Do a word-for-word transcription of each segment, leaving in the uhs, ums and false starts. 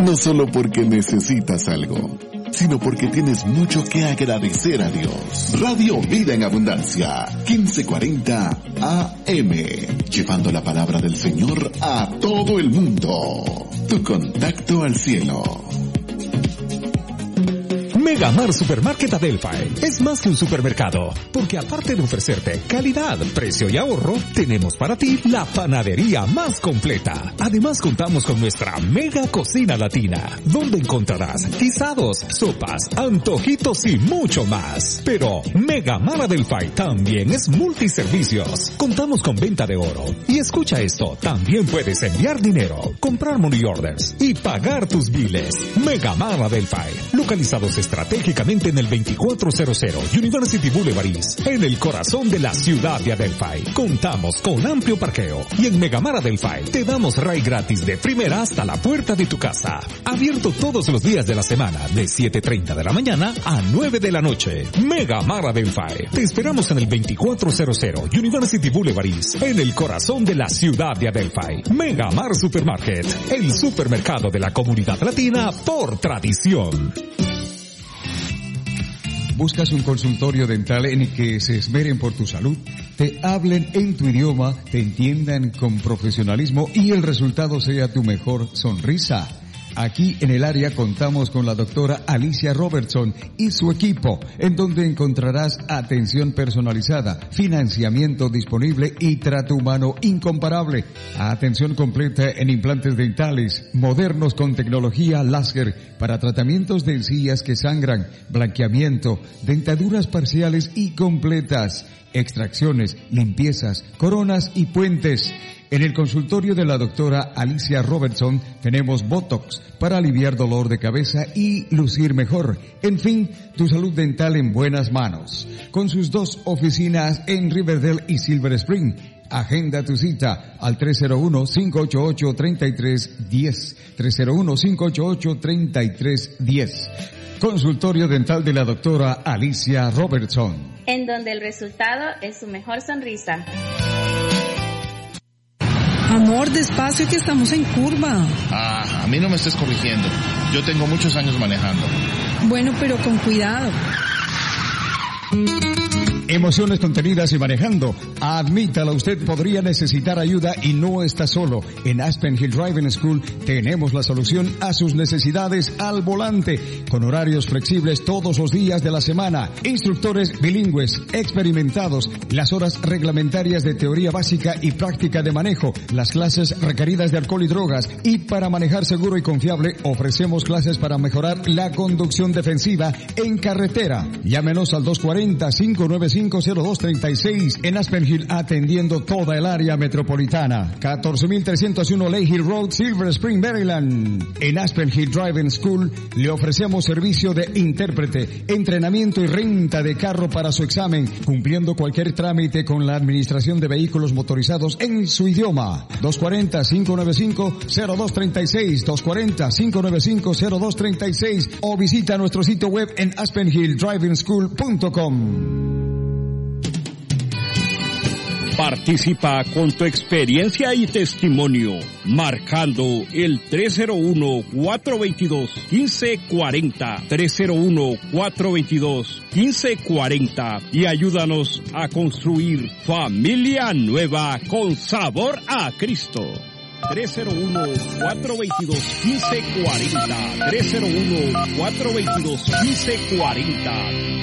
No solo porque necesitas algo, sino porque tienes mucho que agradecer a Dios. Radio Vida en Abundancia, quince cuarenta A M, llevando la palabra del Señor a todo el mundo. Tu contacto al cielo. Megamar Supermarket Adelphi es más que un supermercado, porque aparte de ofrecerte calidad, precio y ahorro, tenemos para ti la panadería más completa. Además contamos con nuestra mega cocina latina, donde encontrarás guisados, sopas, antojitos y mucho más. Pero Megamar Adelphi también es multiservicios. Contamos con venta de oro. Y escucha esto, también puedes enviar dinero, comprar money orders y pagar tus biles. Megamar Adelphi, localizados estratégicamente en el veinticuatro cero cero University Boulevard East, en el corazón de la ciudad de Adelphi. Contamos con amplio parqueo y en Megamar Adelphi te damos ride gratis de primera hasta la puerta de tu casa. Abierto todos los días de la semana de siete treinta de la mañana a nueve de la noche. Megamar Adelphi. Te esperamos en el veinticuatro cero cero University Boulevard East, en el corazón de la ciudad de Adelphi. Megamar Supermarket, el supermercado de la comunidad latina por tradición. ¿Buscas un consultorio dental en el que se esmeren por tu salud? Te hablen en tu idioma, te entiendan con profesionalismo y el resultado sea tu mejor sonrisa. Aquí en el área contamos con la doctora Alicia Robertson y su equipo, en donde encontrarás atención personalizada, financiamiento disponible y trato humano incomparable. Atención completa en implantes dentales, modernos con tecnología láser para tratamientos de encías que sangran, blanqueamiento, dentaduras parciales y completas, extracciones, limpiezas, coronas y puentes. En el consultorio de la doctora Alicia Robertson tenemos Botox para aliviar dolor de cabeza y lucir mejor. En fin, tu salud dental en buenas manos. Con sus dos oficinas en Riverdale y Silver Spring. Agenda tu cita al tres cero uno, cinco ocho ocho, tres tres uno cero. tres cero uno, cinco ocho ocho, tres tres uno cero. Consultorio dental de la doctora Alicia Robertson. En donde el resultado es su mejor sonrisa. Amor, despacio que estamos en curva. Ah, a mí no me estés corrigiendo. Yo tengo muchos años manejando. Bueno, pero con cuidado. Emociones contenidas y manejando. Admítalo, usted podría necesitar ayuda y no está solo. En Aspen Hill Driving School tenemos la solución a sus necesidades al volante, con horarios flexibles todos los días de la semana, instructores bilingües, experimentados, las horas reglamentarias de teoría básica y práctica de manejo, las clases requeridas de alcohol y drogas, y para manejar seguro y confiable ofrecemos clases para mejorar la conducción defensiva en carretera. Llámenos al dos cuarenta, cinco nueve cinco, cero dos tres seis en Aspen Hill, atendiendo toda el área metropolitana. catorce mil trescientos uno Lake Hill Road, Silver Spring, Maryland. En Aspen Hill Driving School le ofrecemos servicio de intérprete, entrenamiento y renta de carro para su examen, cumpliendo cualquier trámite con la administración de vehículos motorizados en su idioma. dos cuarenta, cinco nueve cinco, cero dos tres seis, dos cuarenta, cinco nueve cinco, cero dos tres seis o visita nuestro sitio web en aspen hill driving school punto com. Participa con tu experiencia y testimonio, marcando el tres cero uno, cuatro dos dos, uno cinco cuatro cero, tres cero uno, cuatro dos dos, uno cinco cuatro cero, y ayúdanos a construir familia nueva con sabor a Cristo. tres cero uno, cuatro dos dos, uno cinco cuatro cero, tres cero uno, cuatro dos dos, uno cinco cuatro cero.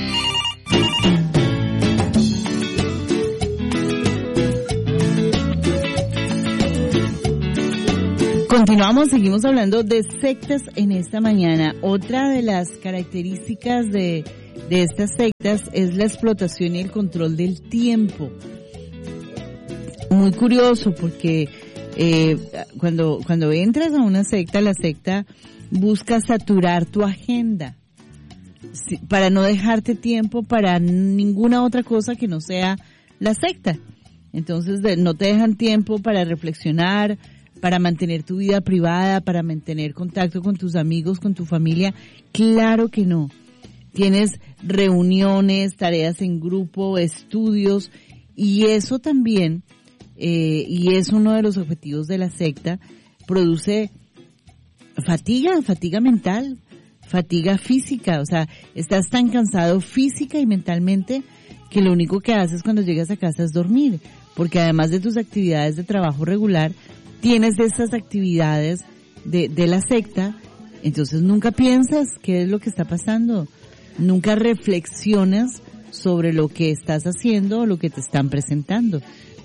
Continuamos, seguimos hablando de sectas en esta mañana. Otra de las características de, de estas sectas es la explotación y el control del tiempo. Muy curioso porque eh, cuando, cuando entras a una secta, la secta busca saturar tu agenda para no dejarte tiempo para ninguna otra cosa que no sea la secta. Entonces de, no te dejan tiempo para reflexionar, para mantener tu vida privada, para mantener contacto con tus amigos, con tu familia. Claro que no. Tienes reuniones, tareas en grupo, estudios, y eso también, eh, y es uno de los objetivos de la secta, produce fatiga, fatiga mental, fatiga física, o sea, estás tan cansado física y mentalmente que lo único que haces cuando llegas a casa es dormir, porque además de tus actividades de trabajo regular, tienes de estas actividades de, de la secta, entonces nunca piensas qué es lo que está pasando, nunca reflexionas sobre lo que estás haciendo o lo que te están presentando.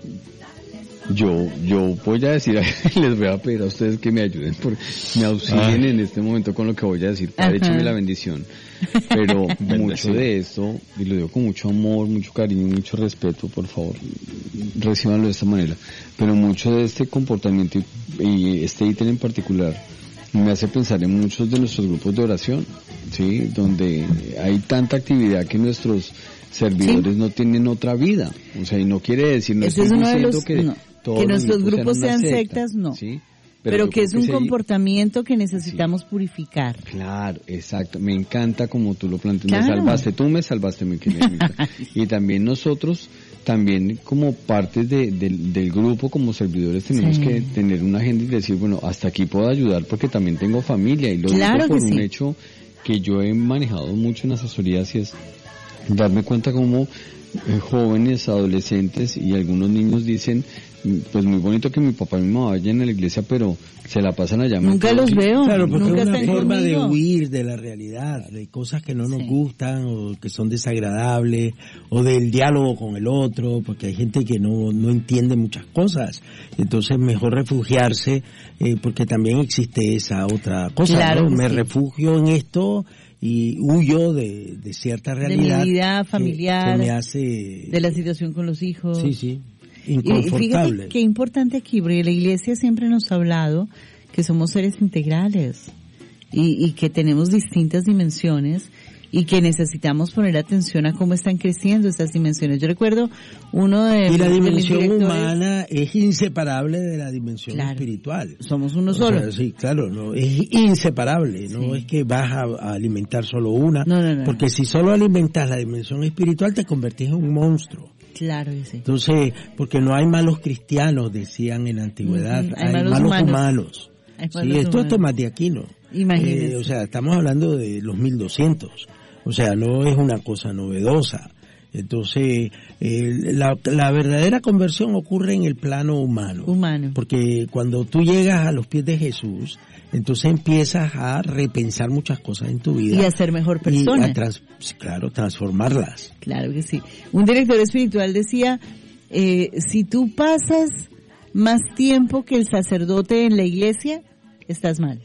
Yo, yo voy a decir, les voy a pedir a ustedes que me ayuden, por, me auxilien Ay. en este momento con lo que voy a decir, Padre, écheme la bendición. Pero mucho de esto, y lo digo con mucho amor, mucho cariño, mucho respeto, por favor, recíbanlo de esta manera. Pero mucho de este comportamiento y, y este ítem en particular me hace pensar en muchos de nuestros grupos de oración, sí, donde hay tanta actividad que nuestros servidores ¿Sí? no tienen otra vida, o sea, y no quiere decir, no Ese estoy es diciendo los, que no, todos que nuestros los grupos sean, sean secta, sectas, no. ¿sí? Pero, Pero que es un que comportamiento que necesitamos sí. purificar. Claro, exacto. Me encanta como tú lo planteas. Claro. Me salvaste tú, me salvaste mi querida. Y también nosotros, también como parte de, de, del grupo, como servidores, tenemos sí. que tener una agenda y decir, bueno, hasta aquí puedo ayudar porque también tengo familia. Y lo claro digo por un sí. hecho que yo he manejado mucho en asesorías y es darme cuenta como eh, jóvenes, adolescentes y algunos niños dicen, pues muy bonito que mi papá y mi mamá vayan a la iglesia, pero se la pasan allá. Nunca los veo. Claro, porque nunca es una forma conmigo. de huir de la realidad, de cosas que no nos sí. gustan o que son desagradables, o del diálogo con el otro, porque hay gente que no no entiende muchas cosas. Entonces mejor refugiarse, eh, porque también existe esa otra cosa, claro ¿no? Me sí. refugio en esto y huyo de, de cierta realidad. De mi vida familiar, que, que me hace... de la situación con los hijos. Sí, sí. Y fíjate qué importante aquí, porque la iglesia siempre nos ha hablado que somos seres integrales y, y que tenemos distintas dimensiones y que necesitamos poner atención a cómo están creciendo estas dimensiones. Yo recuerdo uno de... Y la de dimensión humana es inseparable de la dimensión claro, espiritual. Somos uno solo. O sea, sí, claro, no es inseparable, no sí. es que vas a, a alimentar solo una, no, no, no, porque no. si solo alimentas la dimensión espiritual te convertís en un monstruo. Claro que sí. Entonces, porque no hay malos cristianos, decían en la antigüedad, uh-huh. hay, hay malos, malos humanos. humanos. Hay sí, malos esto humanos. es Tomás de Aquino. Imagínese. Eh, o sea, estamos hablando de los mil doscientos. O sea, no es una cosa novedosa. Entonces, eh, la, la verdadera conversión ocurre en el plano humano. Humano. Porque cuando tú llegas a los pies de Jesús, entonces empiezas a repensar muchas cosas en tu vida. Y a ser mejor persona. Y a trans, claro, transformarlas. Claro que sí. Un director espiritual decía, eh, si tú pasas más tiempo que el sacerdote en la iglesia, estás mal.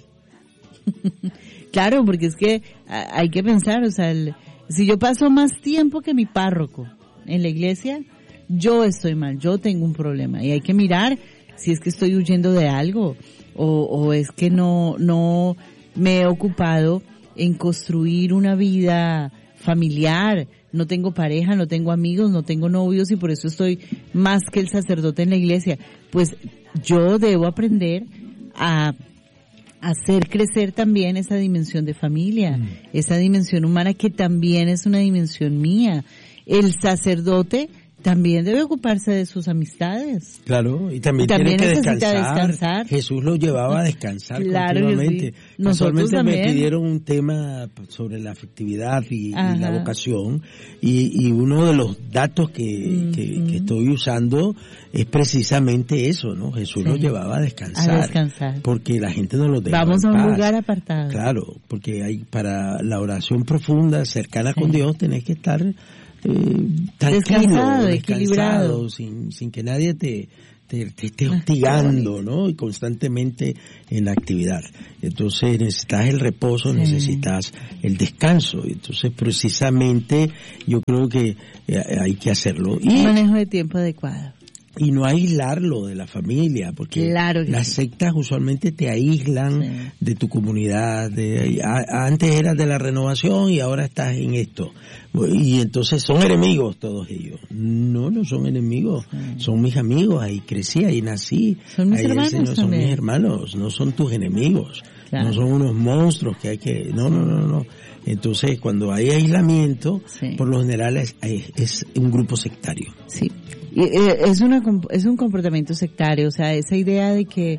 Claro, porque es que hay que pensar, o sea, el, si yo paso más tiempo que mi párroco en la iglesia, yo estoy mal, yo tengo un problema y hay que mirar si es que estoy huyendo de algo o, o es que no no me he ocupado en construir una vida familiar, no tengo pareja, no tengo amigos, no tengo novios y por eso estoy más que el sacerdote en la iglesia. Pues yo debo aprender a hacer crecer también esa dimensión de familia, mm. esa dimensión humana que también es una dimensión mía. El sacerdote también debe ocuparse de sus amistades. Claro, y también, también tiene que necesita descansar. descansar. Jesús lo llevaba a descansar claro continuamente. Que sí. Nosotros Casualmente también. me pidieron un tema sobre la afectividad y, y la vocación, y, y uno de los datos que, mm-hmm. que, que estoy usando es precisamente eso, ¿no? Jesús sí. lo llevaba a descansar. A descansar. Porque la gente no lo dejaba. Vamos a un paz. lugar apartado. Claro, porque hay para la oración profunda, cercana sí. con Dios, tenés que estar Eh, tranquilo, descansado, equilibrado, sin, sin que nadie te, te, te esté hostigando, ¿no? Y constantemente en la actividad. Entonces necesitas el reposo, sí. necesitas el descanso. Entonces precisamente yo creo que eh, hay que hacerlo. Y un manejo de tiempo adecuado. Y no aislarlo de la familia, porque claro las sí. sectas usualmente te aíslan sí. de tu comunidad. De, a, antes eras de la renovación y ahora estás en esto. Y entonces son enemigos todos ellos. No, no son enemigos. Sí. Son mis amigos. Ahí crecí, ahí nací. Son mis ahí hermanos Señor, Son mis hermanos, no son tus enemigos. Claro. No son unos monstruos que hay que... No, no, no, no. Entonces, cuando hay aislamiento, sí. por lo general es, es un grupo sectario. Sí. Es una es un comportamiento sectario, o sea, esa idea de que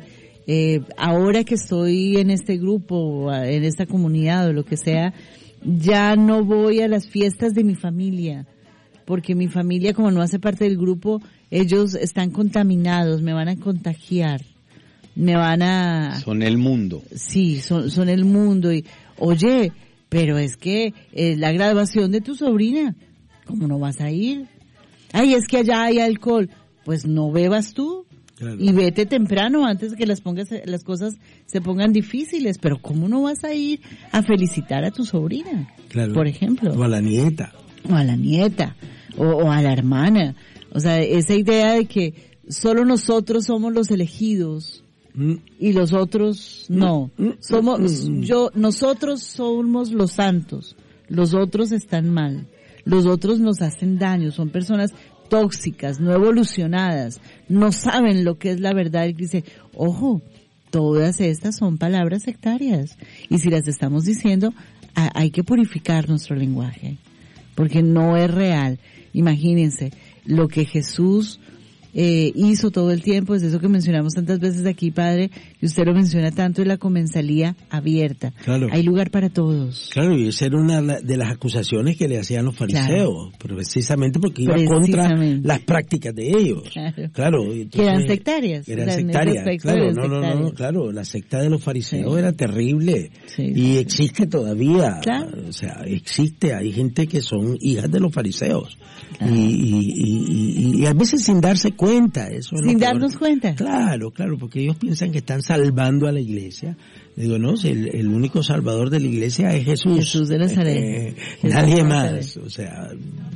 eh, ahora que estoy en este grupo, en esta comunidad o lo que sea, ya no voy a las fiestas de mi familia, porque mi familia, como no hace parte del grupo, ellos están contaminados, me van a contagiar, me van a... Son el mundo. Sí, son, son el mundo. Y, oye, pero es que eh, la graduación de tu sobrina, ¿cómo no vas a ir? Ay, es que allá hay alcohol. Pues no bebas tú. Claro. Y vete temprano antes de que las pongas, las cosas se pongan difíciles. Pero ¿cómo no vas a ir a felicitar a tu sobrina? Claro. Por ejemplo. O a la nieta. O a la nieta. O, o a la hermana. O sea, esa idea de que solo nosotros somos los elegidos mm. y los otros no. Mm. Somos, mm. yo, nosotros somos los santos. Los otros están mal. Los otros nos hacen daño. Son personas tóxicas, no evolucionadas, no saben lo que es la verdad. Y dice, ojo, todas estas son palabras sectarias. Y si las estamos diciendo, hay que purificar nuestro lenguaje, porque no es real. Imagínense, lo que Jesús eh, hizo todo el tiempo, es eso que mencionamos tantas veces aquí, Padre, y usted lo menciona tanto, es la comensalía abierta. Claro. Hay lugar para todos. Claro, y esa era una de las acusaciones que le hacían los fariseos, claro. precisamente porque iba contra las prácticas de ellos. Claro. claro entonces, que eran sectarias. Eran sectarias, claro, no, no, no, claro, la secta de los fariseos sí. era terrible sí, y sí. existe todavía. Claro. O sea, existe, hay gente que son hijas de los fariseos. Claro. Y, y, y, y, y a veces sin darse cuenta. Eso sin darnos cuenta. Claro, claro, porque ellos piensan que están salvando a la iglesia. Digo, no, el, el único salvador de la iglesia es Jesús. Jesús de Nazaret. Eh, nadie más. O sea,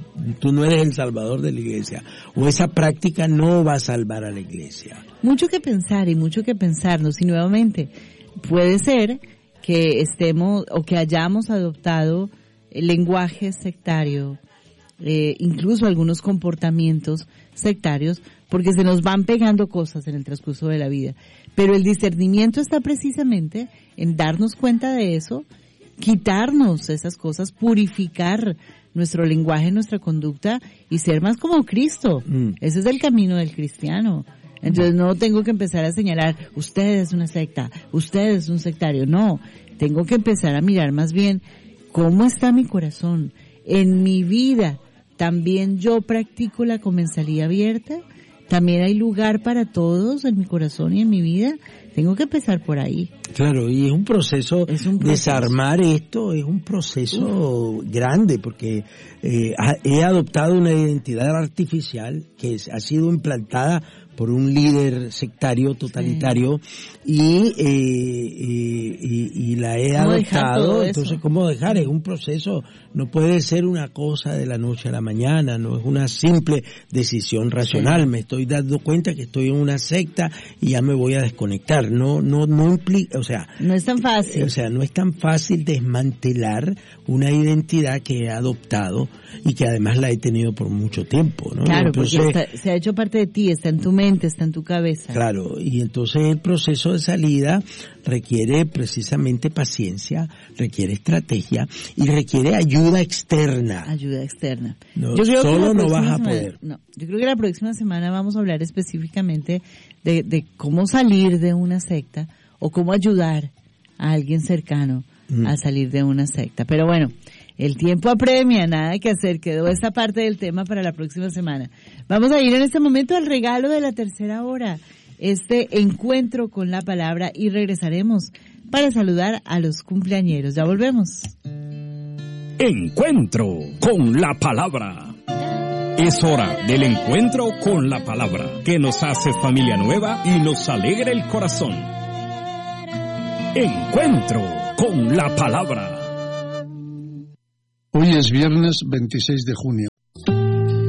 tú no eres el salvador de la iglesia. O esa práctica no va a salvar a la iglesia. Mucho que pensar y mucho que pensarnos. Y nuevamente, puede ser que estemos o que hayamos adoptado el lenguaje sectario, eh, incluso algunos comportamientos sectarios, porque se nos van pegando cosas en el transcurso de la vida. Pero el discernimiento está precisamente en darnos cuenta de eso, quitarnos esas cosas, purificar nuestro lenguaje, nuestra conducta y ser más como Cristo. Mm. Ese es el camino del cristiano. Entonces no tengo que empezar a señalar, usted es una secta, usted es un sectario. No, tengo que empezar a mirar más bien cómo está mi corazón. En mi vida también yo practico la comensalía abierta. También hay lugar para todos en mi corazón y en mi vida. Tengo que empezar por ahí. Claro, y es un proceso, es un proceso. Desarmar esto es un proceso Uf. grande, porque eh, he adoptado una identidad artificial que ha sido implantada por un líder sectario totalitario sí. y, eh, eh, y y la he adoptado. Entonces, ¿cómo dejar? Es un proceso, no puede ser una cosa de la noche a la mañana, no es una simple decisión racional. Sí. Me estoy dando cuenta que estoy en una secta y ya me voy a desconectar. No, no, no implica, o sea, no es tan fácil. O sea, no es tan fácil desmantelar una identidad que he adoptado y que además la he tenido por mucho tiempo, ¿no? Claro, entonces, porque está, se ha hecho parte de ti, está en tu mente, está en tu cabeza. Claro, y entonces el proceso de salida requiere precisamente paciencia, requiere estrategia y requiere ayuda externa. Ayuda externa. No, yo creo solo que no vas a semana, poder. No, yo creo que la próxima semana vamos a hablar específicamente de, de cómo salir de una secta o cómo ayudar a alguien cercano mm. a salir de una secta. Pero bueno, el tiempo apremia, nada que hacer, quedó esta parte del tema para la próxima semana. Vamos a ir en este momento al regalo de la tercera hora, este encuentro con la palabra, y regresaremos para saludar a los cumpleañeros. Ya volvemos. Encuentro con la palabra. Es hora del encuentro con la palabra, que nos hace familia nueva y nos alegra el corazón. Encuentro con la palabra. Hoy es viernes veintiséis de junio.